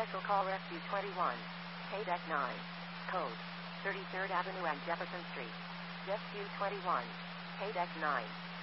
Special call Rescue 21. Paydeck 9. Code 33rd Avenue and Jefferson Street. Rescue 21. Paydeck 9.